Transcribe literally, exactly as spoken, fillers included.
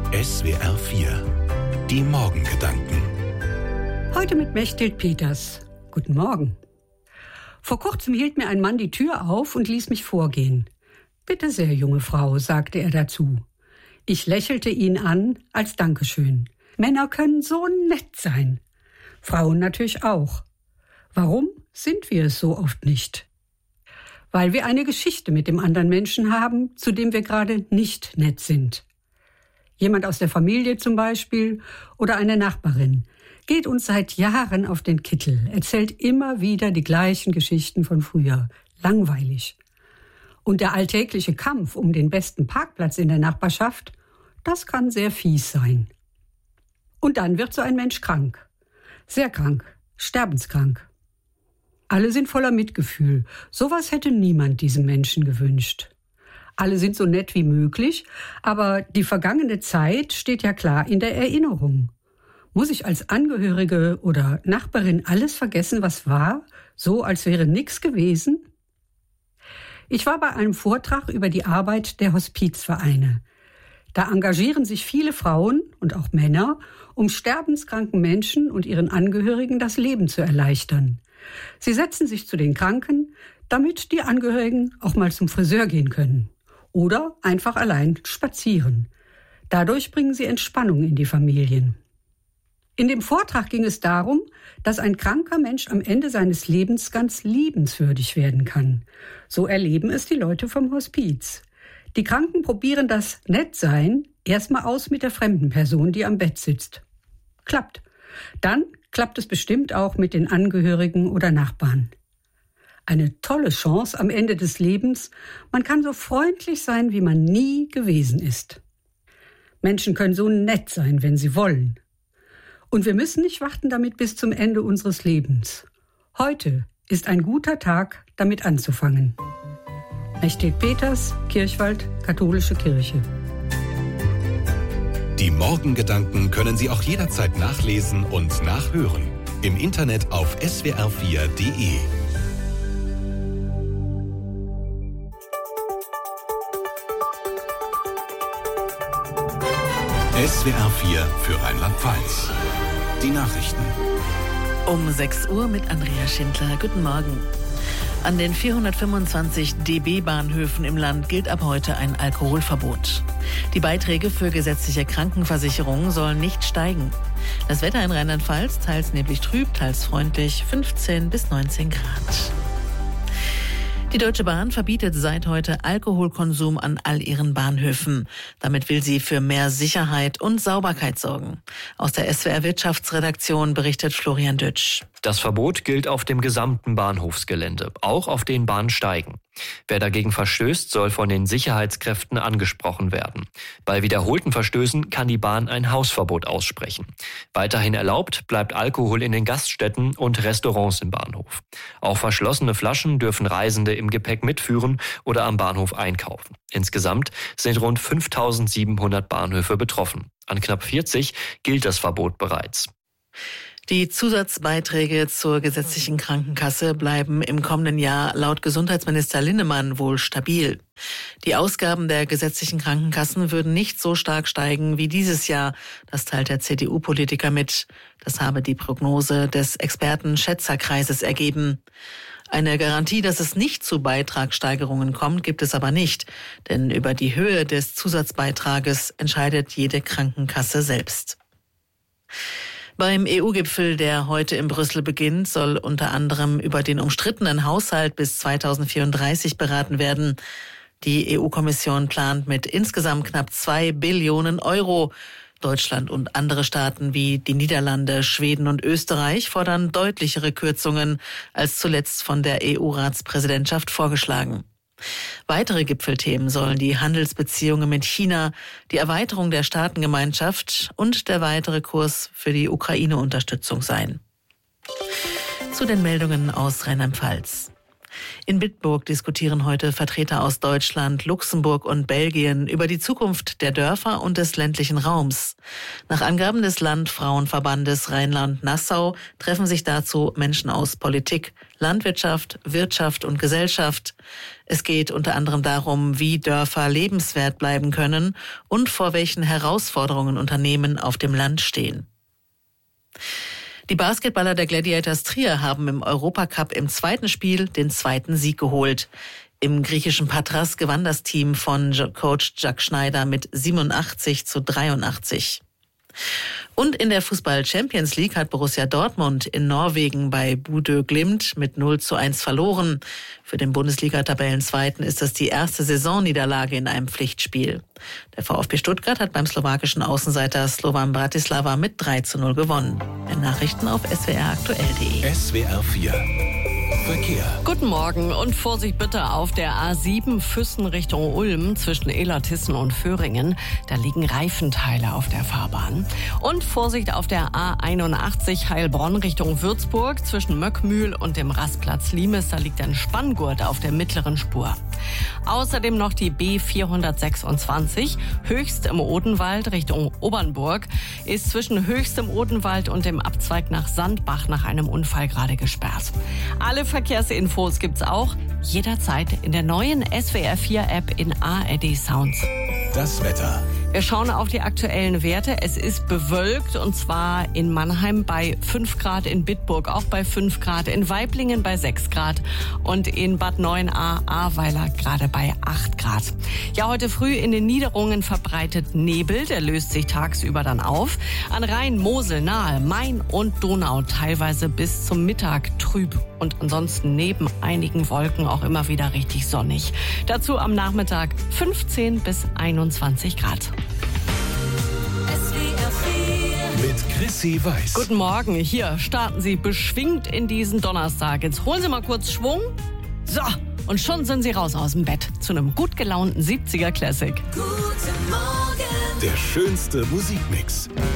S W R vier. Die Morgengedanken. Heute mit Mechthild Peters. Guten Morgen. Vor kurzem hielt mir ein Mann die Tür auf und ließ mich vorgehen. »Bitte sehr, junge Frau«, sagte er dazu. Ich lächelte ihn an als Dankeschön. Männer können so nett sein. Frauen natürlich auch. Warum sind wir es so oft nicht? Weil wir eine Geschichte mit dem anderen Menschen haben, zu dem wir gerade nicht nett sind. Jemand aus der Familie zum Beispiel oder eine Nachbarin geht uns seit Jahren auf den Kittel, erzählt immer wieder die gleichen Geschichten von früher. Langweilig. Und der alltägliche Kampf um den besten Parkplatz in der Nachbarschaft, das kann sehr fies sein. Und dann wird so ein Mensch krank. Sehr krank. Sterbenskrank. Alle sind voller Mitgefühl. Sowas hätte niemand diesem Menschen gewünscht. Alle sind so nett wie möglich, aber die vergangene Zeit steht ja klar in der Erinnerung. Muss ich als Angehörige oder Nachbarin alles vergessen, was war, so als wäre nichts gewesen? Ich war bei einem Vortrag über die Arbeit der Hospizvereine. Da engagieren sich viele Frauen und auch Männer, um sterbenskranken Menschen und ihren Angehörigen das Leben zu erleichtern. Sie setzen sich zu den Kranken, damit die Angehörigen auch mal zum Friseur gehen können. Oder einfach allein spazieren. Dadurch bringen sie Entspannung in die Familien. In dem Vortrag ging es darum, dass ein kranker Mensch am Ende seines Lebens ganz liebenswürdig werden kann. So erleben es die Leute vom Hospiz. Die Kranken probieren das Nettsein erstmal aus mit der fremden Person, die am Bett sitzt. Klappt. Dann klappt es bestimmt auch mit den Angehörigen oder Nachbarn. Eine tolle Chance am Ende des Lebens. Man kann so freundlich sein, wie man nie gewesen ist. Menschen können so nett sein, wenn sie wollen. Und wir müssen nicht warten damit bis zum Ende unseres Lebens. Heute ist ein guter Tag, damit anzufangen. Mechthild Peters, Kirchwald, Katholische Kirche. Die Morgengedanken können Sie auch jederzeit nachlesen und nachhören. Im Internet auf S W R vier Punkt de. S W R vier für Rheinland-Pfalz. Die Nachrichten. Um sechs Uhr mit Andrea Schindler. Guten Morgen. An den vierhundertfünfundzwanzig D B-Bahnhöfen im Land gilt ab heute ein Alkoholverbot. Die Beiträge für gesetzliche Krankenversicherungen sollen nicht steigen. Das Wetter in Rheinland-Pfalz teils neblig trüb, teils freundlich, fünfzehn bis neunzehn Grad. Die Deutsche Bahn verbietet seit heute Alkoholkonsum an all ihren Bahnhöfen. Damit will sie für mehr Sicherheit und Sauberkeit sorgen. Aus der S W R Wirtschaftsredaktion berichtet Florian Dütsch. Das Verbot gilt auf dem gesamten Bahnhofsgelände, auch auf den Bahnsteigen. Wer dagegen verstößt, soll von den Sicherheitskräften angesprochen werden. Bei wiederholten Verstößen kann die Bahn ein Hausverbot aussprechen. Weiterhin erlaubt bleibt Alkohol in den Gaststätten und Restaurants im Bahnhof. Auch verschlossene Flaschen dürfen Reisende im Gepäck mitführen oder am Bahnhof einkaufen. Insgesamt sind rund fünftausendsiebenhundert Bahnhöfe betroffen. An knapp vierzig gilt das Verbot bereits. Die Zusatzbeiträge zur gesetzlichen Krankenkasse bleiben im kommenden Jahr laut Gesundheitsminister Linnemann wohl stabil. Die Ausgaben der gesetzlichen Krankenkassen würden nicht so stark steigen wie dieses Jahr. Das teilt der C D U-Politiker mit. Das habe die Prognose des Experten-Schätzerkreises ergeben. Eine Garantie, dass es nicht zu Beitragssteigerungen kommt, gibt es aber nicht. Denn über die Höhe des Zusatzbeitrages entscheidet jede Krankenkasse selbst. Beim E U-Gipfel, der heute in Brüssel beginnt, soll unter anderem über den umstrittenen Haushalt bis zweitausendvierunddreißig beraten werden. Die E U-Kommission plant mit insgesamt knapp zwei Billionen Euro. Deutschland und andere Staaten wie die Niederlande, Schweden und Österreich fordern deutlichere Kürzungen als zuletzt von der E U-Ratspräsidentschaft vorgeschlagen. Weitere Gipfelthemen sollen die Handelsbeziehungen mit China, die Erweiterung der Staatengemeinschaft und der weitere Kurs für die Ukraine-Unterstützung sein. Zu den Meldungen aus Rheinland-Pfalz. In Bitburg diskutieren heute Vertreter aus Deutschland, Luxemburg und Belgien über die Zukunft der Dörfer und des ländlichen Raums. Nach Angaben des Landfrauenverbandes Rheinland-Nassau treffen sich dazu Menschen aus Politik, Landwirtschaft, Wirtschaft und Gesellschaft. Es geht unter anderem darum, wie Dörfer lebenswert bleiben können und vor welchen Herausforderungen Unternehmen auf dem Land stehen. Die Basketballer der Gladiators Trier haben im Europacup im zweiten Spiel den zweiten Sieg geholt. Im griechischen Patras gewann das Team von Coach Jack Schneider mit siebenundachtzig zu dreiundachtzig. Und in der Fußball-Champions League hat Borussia Dortmund in Norwegen bei Bodø Glimt mit null zu eins verloren. Für den Bundesliga-Tabellenzweiten ist das die erste Saisonniederlage in einem Pflichtspiel. Der VfB Stuttgart hat beim slowakischen Außenseiter Slovan Bratislava mit drei zu null gewonnen. Mehr Nachrichten auf s w r aktuell punkt de. S W R vier Verkehr. Guten Morgen und Vorsicht bitte auf der A sieben Füssen Richtung Ulm zwischen Illertissen und Föhringen. Da liegen Reifenteile auf der Fahrbahn. Und Vorsicht auf der A einundachtzig Heilbronn Richtung Würzburg zwischen Möckmühl und dem Rastplatz Limes. Da liegt ein Spanngurt auf der mittleren Spur. Außerdem noch die B vierhundertsechsundzwanzig Höchst im Odenwald Richtung Obernburg ist zwischen Höchst im Odenwald und dem Abzweig nach Sandbach nach einem Unfall gerade gesperrt. Alle Verkehrsinfos gibt's auch jederzeit in der neuen S W R vier App in A R D Sounds. Das Wetter. Wir schauen auf die aktuellen Werte. Es ist bewölkt und zwar in Mannheim bei fünf Grad, in Bitburg auch bei fünf Grad, in Waiblingen bei sechs Grad und in Bad Neuenahr-Ahrweiler gerade bei acht Grad. Ja, heute früh in den Niederungen verbreitet Nebel, der löst sich tagsüber dann auf. An Rhein, Mosel, Nahe, Main und Donau teilweise bis zum Mittag trüb und ansonsten neben einigen Wolken auch immer wieder richtig sonnig. Dazu am Nachmittag fünfzehn bis einundzwanzig Grad. Mit Chrissy Weiß. Guten Morgen, hier starten Sie beschwingt in diesen Donnerstag. Jetzt holen Sie mal kurz Schwung. So, und schon sind Sie raus aus dem Bett zu einem gut gelaunten siebziger Classic. Guten Morgen. Der schönste Musikmix.